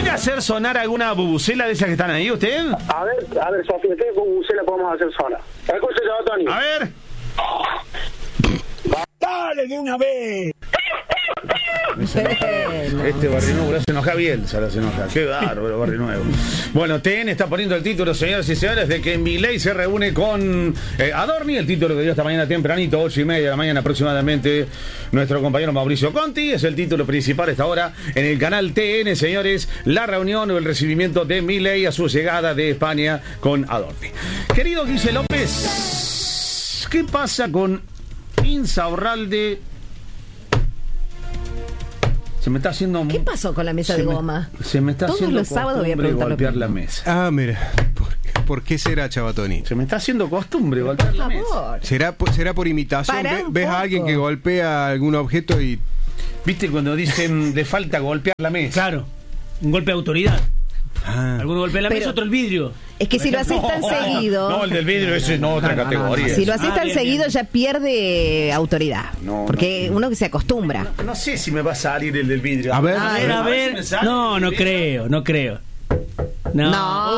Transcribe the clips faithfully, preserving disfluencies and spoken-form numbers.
¿Puede hacer sonar alguna bubucela de esas que están ahí usted? A ver, a ver, Sofía, ¿qué bubucela podemos hacer sonar? Escuche, Tony. A ver. ¡Dale de una vez! Este Barrio Nuevo lo hace enojar bien, se lo hace enojar. Qué bárbaro, Barrio Nuevo. Bueno, T N está poniendo el título, señoras y señores, de que Milei se reúne con eh, Adorni. El título que dio esta mañana tempranito, ocho y media de la mañana aproximadamente, nuestro compañero Mauricio Conti. Es el título principal a esta hora en el canal T N, señores. La reunión o el recibimiento de Milei a su llegada de España con Adorni. Querido Guille López, ¿qué pasa con Insaurralde? Se me está haciendo... ¿Qué pasó con la mesa de me, goma? Se me está Todos haciendo los sábados voy a preguntar golpear lo la mesa. Ah, mira. ¿Por, ¿Por qué será, Chabatoni? Se me está haciendo costumbre golpear Por la mesa. favor. ¿Será, será por imitación? Pará Ve- un ¿Ves poco. a alguien que golpea algún objeto y... ¿Viste cuando dicen de falta golpear la mesa? Claro, un golpe de autoridad. Ah. Alguno golpea la Pero- mesa, otro el vidrio. Es que si lo haces tan No, seguido, No, el del vidrio ese no, otra No, no, no, categoría. si lo haces Ah, tan bien, seguido bien. ya pierde autoridad. No, porque no. uno que se acostumbra. No, no sé si me va a salir el del vidrio. A ver. A ver, a ver si ver. me sale No, el no vidrio. creo, no creo. No.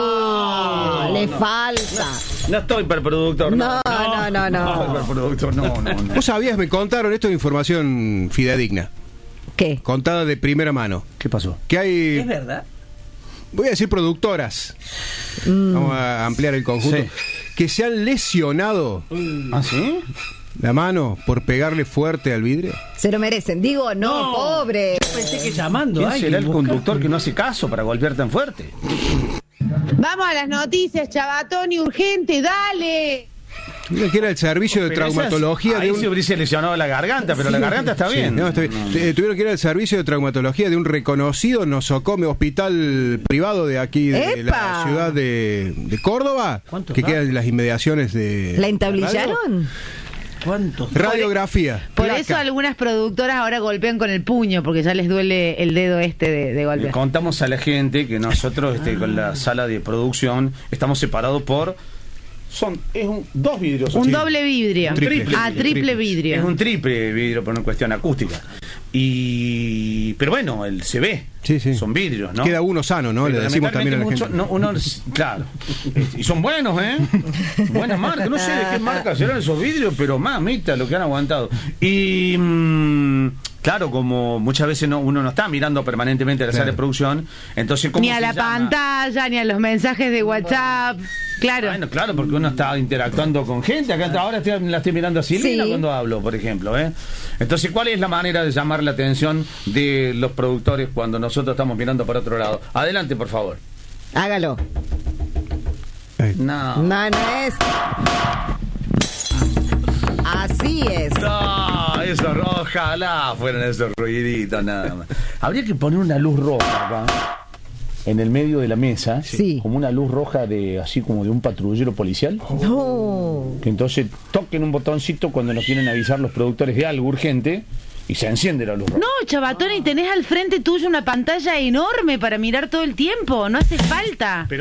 No, le falta. No estoy para el productor. No, no, no, No estoy para no. el productor, no, no, no. ¿Vos sabías? Me contaron esto de información fidedigna, ¿Qué? contada de primera mano, ¿Qué pasó? que hay, Es verdad. voy a decir productoras, vamos a ampliar el conjunto, Sí. que se han lesionado ¿Ah, sí? la mano por pegarle fuerte al vidrio. Se lo merecen. Digo, no, No. pobre. Pensé que llamando. ¿Quién ay, será el busca- conductor que no hace caso para golpear tan fuerte? Vamos a las noticias, Chabatoni, urgente, dale. Mira que era el servicio de Pero traumatología esas- de ahí un... se hubiese lesionado la garganta, pero la garganta está Sí, bien. no, está bien. Eh, tuvieron que ir al servicio de traumatología de un reconocido nosocomio hospital privado de aquí, de ¡Epa! la ciudad de, de Córdoba, ¿Cuánto que da? queda en las inmediaciones de... ¿La entablillaron? ¿Cuántos? Radiografía. Por placa. eso algunas productoras ahora golpean con el puño, porque ya les duele el dedo este de, de Le golpear. contamos a la gente que nosotros este, con la sala de producción estamos separados por son es un dos vidrios. Un Sí. doble vidrio. Triple. Ah, triple Triple. vidrio. Es un triple vidrio por una cuestión acústica. Y pero bueno, él se ve. Sí, sí. Son vidrios, ¿no? Queda uno sano, ¿no? Pero Le decimos también a la lamentablemente gente. mucho- no, uno, claro. Y son buenos, ¿eh? Buenas marcas. No sé de qué marca serán esos vidrios, pero mamita, lo que han aguantado. Y mm, claro, como muchas veces no, uno no está mirando permanentemente a la Claro. sala de producción, entonces ¿cómo Ni a se la llama? pantalla, ni a los mensajes de WhatsApp. Claro. Bueno, claro, porque uno está interactuando con gente. Acá ahora estoy- la estoy mirando a Silvina Sí. cuando hablo, por ejemplo. ¿eh? Entonces, ¿cuál es la manera de llamar la atención de los productores cuando nosotros estamos mirando para otro lado? Adelante, por favor. Hágalo. Ahí. No. No, no es. Así es. No, eso roja, ojalá fueran esos ruiditos nada más. Habría que poner una luz roja acá, en el medio de la mesa, Sí. como una luz roja de así como de un patrullero policial. No. Que entonces toquen un botoncito cuando nos quieren avisar los productores de algo urgente y se enciende la luz roja. No, Chabatoni, tenés al frente tuyo una pantalla enorme para mirar todo el tiempo. No hace falta. Pero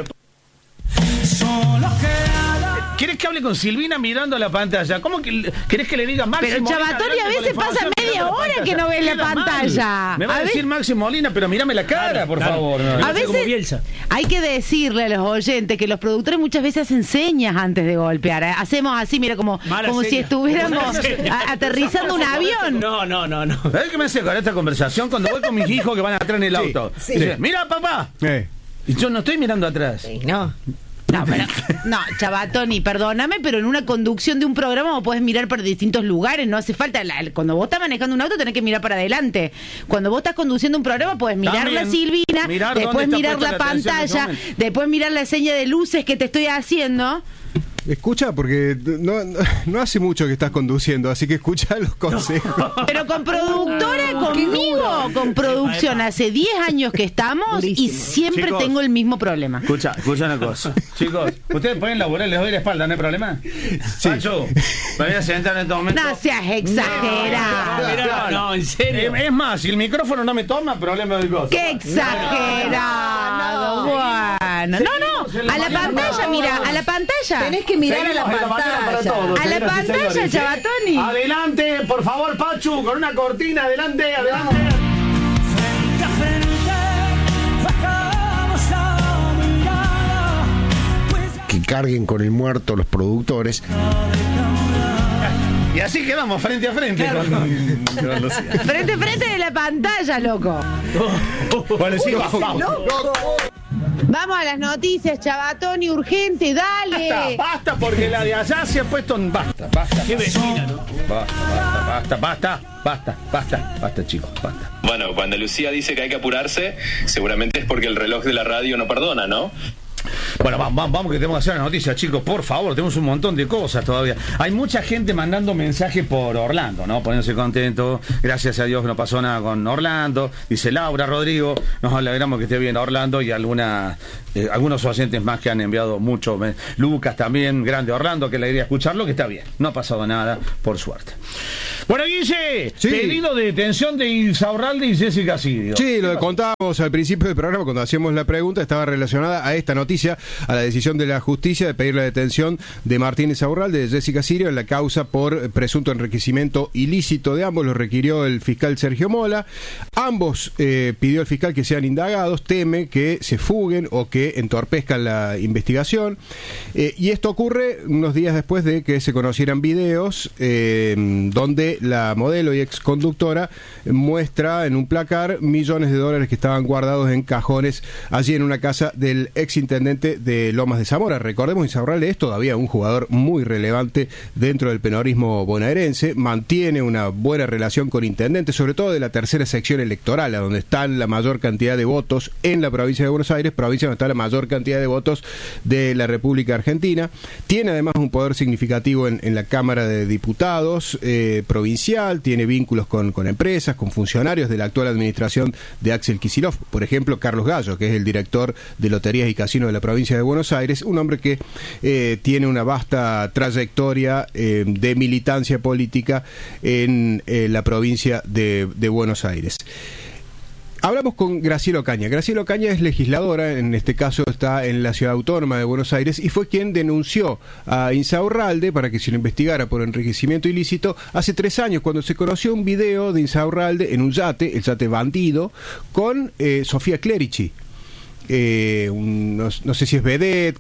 ¿quieres que hable con Silvina mirando la pantalla? ¿Cómo que querés que le diga Maxi Pero, Molina? Chabatoni, a adelante con veces la pasa información, media mirando hora pantalla? que no ves la Queda mal. pantalla. Me va a, A decir ver- Maxi Molina, pero mírame la cara, Claro, por claro. favor. No. A Hace como veces Bielsa. hay que decirle a los oyentes que los productores muchas veces hacen señas antes de golpear. ¿eh? Hacemos así, mira, como, Mala como si seña. estuviéramos Mala seña. a- aterrizando un avión. No, no, no, no. ¿Sabes qué me hace con esta conversación? Cuando voy con mis hijos que van atrás en el auto. sí. Dice, mira, papá. Eh. Y yo no estoy mirando atrás. Sí, no. No, pero, no, Chabatoni, perdóname, pero en una conducción de un programa vos podés mirar para distintos lugares, no hace falta. La- cuando vos estás manejando un auto tenés que mirar para adelante. Cuando vos estás conduciendo un programa podés mirar También, la Silvina, mirar después dónde está mirar puesta la la atención en ese pantalla, momento. después mirar la seña de luces que te estoy haciendo. Escucha, porque no, no, no hace mucho que estás conduciendo, así que escucha los consejos. Pero con productora, conmigo, con producción, hace diez años que estamos y Durísimo. siempre Chicos. tengo el mismo problema. Escucha, escucha una cosa. Chicos, ustedes pueden laburar, les doy la espalda, ¿no hay problema? Sí. Pacho, me voy a sentar en este momento. No seas exagerado. Mirá, no, en serio. Eh, es más, si el micrófono no me toma, problema del gozo. ¡Qué exagerado! Bueno, no, no, a la pantalla, mira, a la pantalla. Tenés que mirar a la Seguimos en mañana para pantalla. todos, A la señoras y pantalla, señores, ¿eh? Chabatoni. Adelante, por favor, Pachu, con una cortina, adelante, adelante. Frente a frente, baja carguen con el muerto los productores. Y así quedamos frente a frente claro. con, con Lucía. Frente a frente de la pantalla, loco. Bueno, sí, vamos. Vamos a las noticias, Chabatoni, urgente, dale. Basta, basta, porque la de allá se ha puesto en basta, basta. Qué vecina, ¿no? Basta, basta, basta, basta, basta, basta, basta, chicos, basta. Bueno, cuando Lucía dice que hay que apurarse, seguramente es porque el reloj de la radio no perdona, ¿no? Bueno, vamos, vamos que tenemos que hacer las noticias, chicos, por favor, tenemos un montón de cosas todavía. Hay mucha gente mandando mensajes por Orlando, ¿no? Poniéndose contento, gracias a Dios que no pasó nada con Orlando. Dice Laura, Rodrigo, nos alegramos que esté bien Orlando y alguna, eh, algunos oyentes más que han enviado mucho. Lucas también, grande Orlando, que le alegría escucharlo, que está bien, no ha pasado nada, por suerte. Bueno, Guille, sí. Pedido de detención de Insaurralde y Jessica Sirio. Sí, lo contábamos al principio del programa cuando hacíamos la pregunta, estaba relacionada a esta noticia, a la decisión de la justicia de pedir la detención de Martín Insaurralde y de Jessica Sirio en la causa por presunto enriquecimiento ilícito de ambos. Lo requirió el fiscal Sergio Mola. Ambos eh, pidió el fiscal que sean indagados, teme que se fuguen o que entorpezcan la investigación. Eh, y esto ocurre unos días después de que se conocieran videos eh, donde la modelo y ex conductora muestra en un placar millones de dólares que estaban guardados en cajones allí en una casa del ex intendente de Lomas de Zamora. Recordemos, Insaurralde es todavía un jugador muy relevante dentro del peronismo bonaerense, mantiene una buena relación con intendentes, sobre todo de la tercera sección electoral, a donde está la mayor cantidad de votos en la provincia de Buenos Aires, provincia donde está la mayor cantidad de votos de la República Argentina. Tiene además un poder significativo en, en la Cámara de Diputados eh, provincial, tiene vínculos con, con empresas, con funcionarios de la actual administración de Axel Kicillof, por ejemplo, Carlos Gallo, que es el director de Loterías y Casinos de la provincia de Buenos Aires, un hombre que eh, tiene una vasta trayectoria eh, de militancia política en eh, la provincia de, de Buenos Aires. Hablamos con Graciela Ocaña. Graciela Ocaña es legisladora, en este caso está en la Ciudad Autónoma de Buenos Aires, y fue quien denunció a Insaurralde para que se lo investigara por enriquecimiento ilícito hace tres años, cuando se conoció un video de Insaurralde en un yate, el yate Bandido, con eh, Sofía Clerici. Eh, un, no, no sé si es vedette,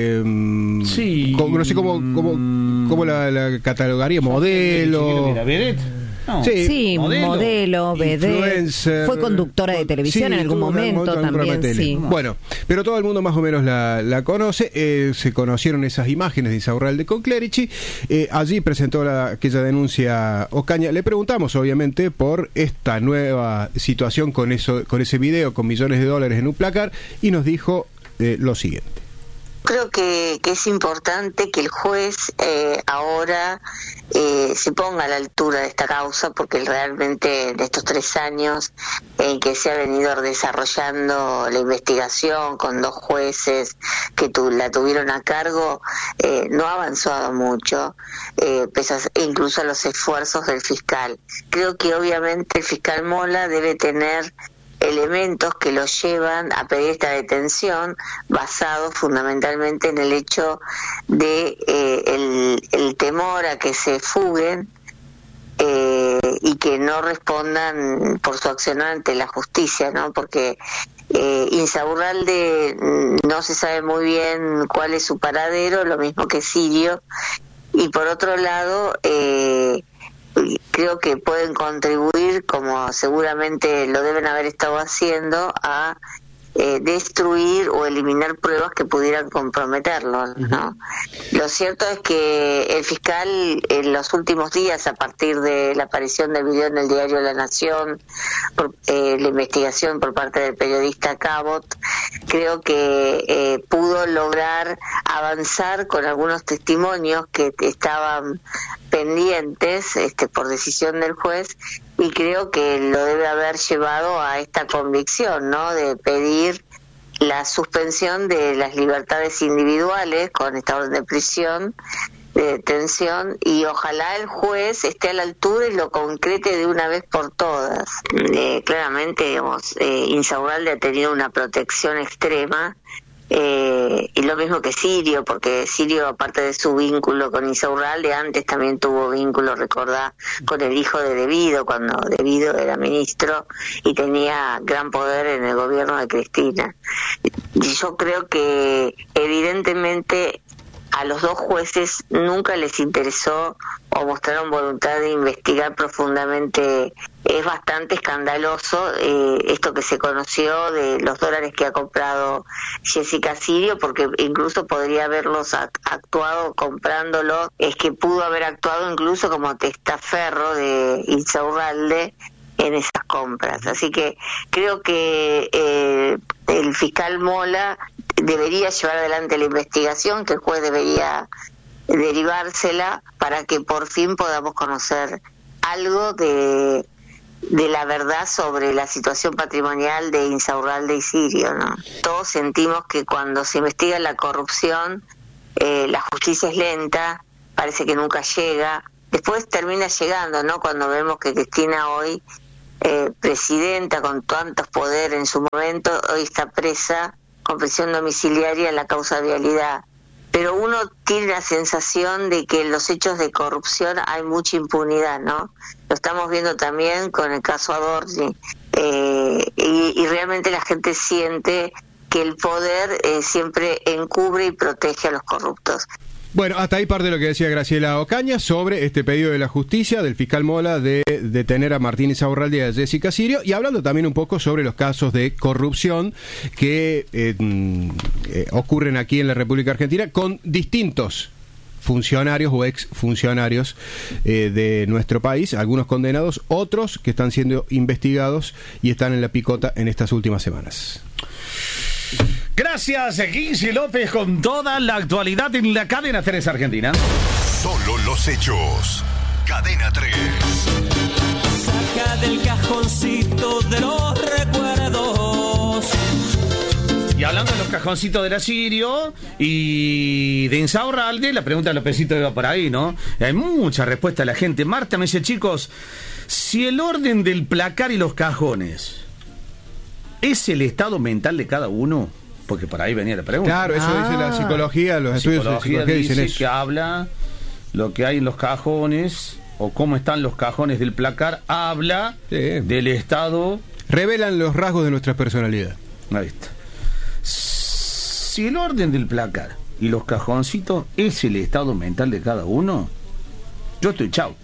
eh, sí, como, no sé cómo, cómo, cómo la, la catalogaría, modelo. ¿Vedette? No. Sí, sí, modelo, modelo vedette, fue conductora de televisión sí, en algún momento también, sí. Bueno, pero todo el mundo más o menos la, la conoce. Eh, se conocieron esas imágenes de Insaurralde con Clerici. Eh, allí presentó la, aquella denuncia Ocaña. Le preguntamos, obviamente, por esta nueva situación con eso, con ese video con millones de dólares en un placar, y nos dijo eh, lo siguiente. Creo que, que es importante que el juez eh, ahora eh, se ponga a la altura de esta causa, porque realmente en estos tres años en que se ha venido desarrollando la investigación con dos jueces que tu, la tuvieron a cargo, eh, no ha avanzado mucho, eh, pese a, incluso a los esfuerzos del fiscal. Creo que obviamente el fiscal Mola debe tener elementos que lo llevan a pedir esta detención, basados fundamentalmente en el hecho de eh, el, el temor a que se fuguen eh, y que no respondan por su accionar ante la justicia, ¿no? Porque eh, Insaurralde no se sabe muy bien cuál es su paradero, lo mismo que Sirio, y por otro lado eh, creo que pueden contribuir, como seguramente lo deben haber estado haciendo, a eh, destruir o eliminar pruebas que pudieran comprometerlo, ¿no? Lo cierto es que el fiscal en los últimos días, a partir de la aparición del video en el diario La Nación, por, eh, la investigación por parte del periodista Cabot, creo que eh, pudo lograr avanzar con algunos testimonios que estaban pendientes este, por decisión del juez, y creo que lo debe haber llevado a esta convicción, ¿no?, de pedir la suspensión de las libertades individuales con esta orden de prisión, de detención, y ojalá el juez esté a la altura y lo concrete de una vez por todas. Eh, claramente, digamos, eh, Insaurralde ha tenido una protección extrema, Eh, y lo mismo que Sirio, porque Sirio, aparte de su vínculo con Insaurralde, antes también tuvo vínculo, recordá, con el hijo de Devido, cuando Devido era ministro y tenía gran poder en el gobierno de Cristina. Y yo creo que evidentemente a los dos jueces nunca les interesó o mostraron voluntad de investigar profundamente. Es bastante escandaloso eh, esto que se conoció de los dólares que ha comprado Jessica Sirio, porque incluso podría haberlos actuado comprándolos, es que pudo haber actuado incluso como testaferro de Insaurralde en esas compras. Así que creo que eh, el fiscal Mola debería llevar adelante la investigación, que el juez debería derivársela para que por fin podamos conocer algo de, de la verdad sobre la situación patrimonial de Insaurralde y Sirio, ¿no? Todos sentimos que cuando se investiga la corrupción, eh, la justicia es lenta, parece que nunca llega, después termina llegando, ¿no? Cuando vemos que Cristina hoy, eh, presidenta con tantos poderes en su momento, hoy está presa con prisión domiciliaria en la causa de vialidad. Pero uno tiene la sensación de que en los hechos de corrupción hay mucha impunidad, ¿no? Lo estamos viendo también con el caso Adorni. Eh, y, y realmente la gente siente que el poder eh, siempre encubre y protege a los corruptos. Bueno, hasta ahí parte de lo que decía Graciela Ocaña sobre este pedido de la justicia del fiscal Mola de detener a Martín Insaurralde y a Jessica Sirio, y hablando también un poco sobre los casos de corrupción que eh, eh, ocurren aquí en la República Argentina con distintos funcionarios o exfuncionarios eh, de nuestro país, algunos condenados, otros que están siendo investigados y están en la picota en estas últimas semanas. Gracias, Guille López, con toda la actualidad en la Cadena tres Argentina. Solo los hechos. Cadena tres. Saca del cajoncito de los recuerdos. Y hablando de los cajoncitos de la Sirio y de Insaurralde, la pregunta de Lópezito iba por ahí, ¿no? Hay mucha respuesta de la gente. Marta me dice, chicos, si el orden del placar y los cajones es el estado mental de cada uno, porque por ahí venía la pregunta. Claro, eso ah. dice la psicología, los la estudios psicología de psicología dice dicen eso. Que habla lo que hay en los cajones o cómo están los cajones del placar, habla sí. del estado. Revelan los rasgos de nuestra personalidad. Ahí está. Si el orden del placar y los cajoncitos es el estado mental de cada uno, yo estoy chau.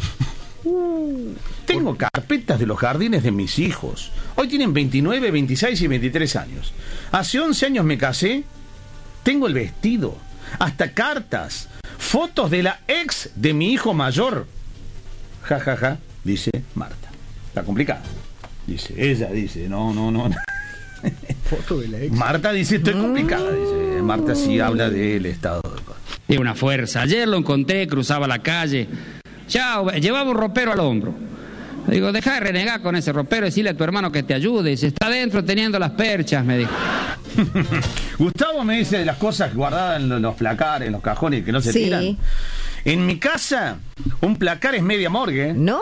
Tengo carpetas de los jardines de mis hijos. Hoy tienen veintinueve, veintiséis y veintitrés años. Hace once años me casé. Tengo el vestido, hasta cartas, fotos de la ex de mi hijo mayor. Ja, ja, ja, dice Marta. Está complicado. Dice, ella dice, no, no, no. Foto de la ex. Marta dice, estoy complicada. Dice, Marta sí habla del estado de cosas. Es una fuerza. Ayer lo encontré, cruzaba la calle. Ya, llevaba un ropero al hombro. Le digo, deja de renegar con ese ropero, decirle a tu hermano que te ayude. Y se está adentro teniendo las perchas, me dijo. Gustavo me dice de las cosas guardadas en los placares, en los cajones que no se sí. tiran. En mi casa, un placar es media morgue. No.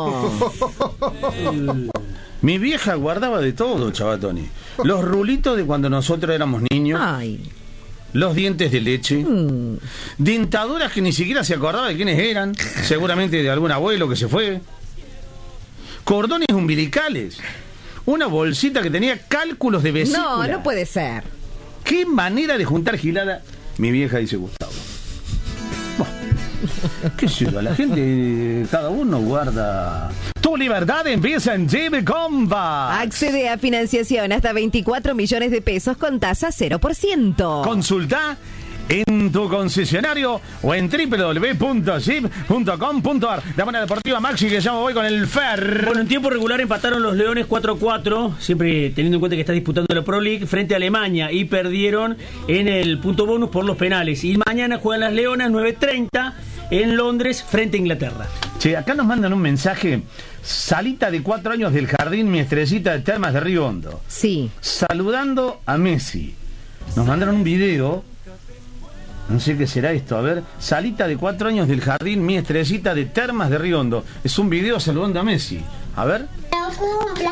Mi vieja guardaba de todo, Chavatoni. Los rulitos de cuando nosotros éramos niños. Ay. Los dientes de leche, mm. dentaduras que ni siquiera se acordaba de quiénes eran, seguramente de algún abuelo que se fue, cordones umbilicales, una bolsita que tenía cálculos de vesícula. No, no puede ser. ¿Qué manera de juntar gilada? Mi vieja dice Gustavo. Bueno, qué sé yo, la gente, cada uno guarda. Tu libertad empieza en G B Comba. Accede a financiación hasta veinticuatro millones de pesos con tasa cero por ciento. Consulta en tu concesionario o en doble u doble u doble u punto jeep punto com punto ar. De manera deportiva, Maxi, que ya me voy con el Fer. Bueno, en tiempo regular empataron los Leones cuatro a cuatro, siempre teniendo en cuenta que está disputando la Pro League frente a Alemania, y perdieron en el punto bonus por los penales. Y mañana juegan las Leonas nueve treinta en Londres frente a Inglaterra. Che, acá nos mandan un mensaje. Salita de cuatro años del jardín, mi estrellita de Termas de Río Hondo. Sí. Saludando a Messi. Nos mandaron un video. No sé qué será esto. A ver. Salita de cuatro años del jardín, mi estrellita de Termas de Río Hondo. Es un video saludando a Messi. A ver. Cumple,